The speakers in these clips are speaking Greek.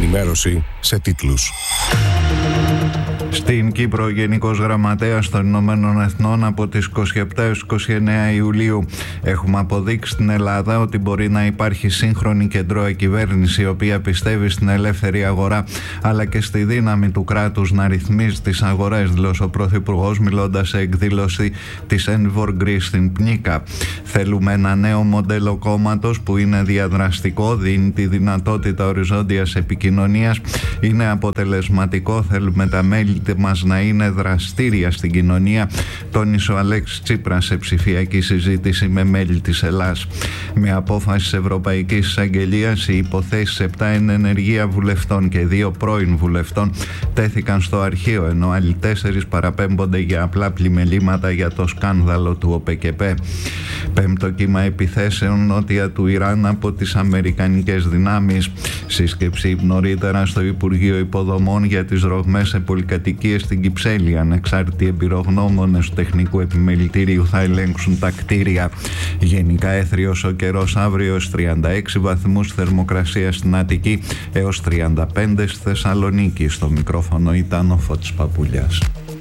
ενημέρωση σε τίτλους. Στην Κύπρο, ο Γενικός Γραμματέας των Ηνωμένων Εθνών από τις 27 έως 29 Ιουλίου. Έχουμε αποδείξει στην Ελλάδα ότι μπορεί να υπάρχει σύγχρονη κεντρώα κυβέρνηση, η οποία πιστεύει στην ελεύθερη αγορά αλλά και στη δύναμη του κράτους να ρυθμίζει τις αγορές, δήλωσε ο Πρωθυπουργός μιλώντας σε εκδήλωση της Envor Greece στην Πνίκα. Θέλουμε ένα νέο μοντέλο κόμματος που είναι διαδραστικό, δίνει τη δυνατότητα οριζόντιας επικοινωνίας, είναι αποτελεσματικό. Θέλουμε τα μέλη μας να είναι δραστήρια στην κοινωνία, τόνισε ο Αλέξης Τσίπρας σε ψηφιακή συζήτηση με μέλη της Ελλάς. Με απόφαση της Ευρωπαϊκής Εισαγγελίας, οι υποθέσεις 7 ενεργεία βουλευτών και 2 πρώην βουλευτών τέθηκαν στο αρχείο, ενώ άλλοι 4 παραπέμπονται για απλά πλημελήματα για το σκάνδαλο του ΟΠΕΚΕΠΕ. Πέμπτο κύμα επιθέσεων νότια του Ιράν από τις αμερικανικές δυνάμεις. Σύσκεψη νωρίτερα στο Υπουργείο Υποδομών για τις ρογμές σε πολυκατοικίες στην Κυψέλη. Ανεξάρτητοι εμπειρογνώμονες του Τεχνικού Επιμελητήριου θα ελέγξουν τα κτίρια. Γενικά έθριος ο καιρός αύριο έως 36 βαθμούς θερμοκρασία στην Αττική έως 35 στη Θεσσαλονίκη. Στο μικρόφωνο ήταν ο Φώτης Παπουλιάς.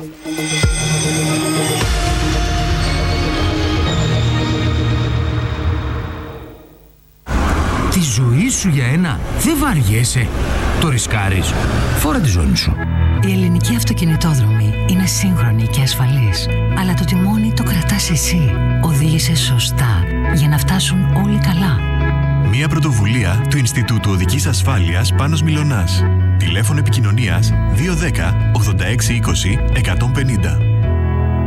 Τη ζωή σου για ένα δεν βαριέσαι. Το ρισκάρεις. Φόρα τη ζώνη σου. Η ελληνική αυτοκινητόδρομη είναι σύγχρονη και ασφαλής, αλλά το τιμόνι το κρατάς εσύ. Οδήγησε σωστά για να φτάσουν όλοι καλά. Μια πρωτοβουλία του Ινστιτούτου Οδικής Ασφάλειας Πάνος Μιλωνάς. Τηλέφωνο επικοινωνίας 210 86 20 150.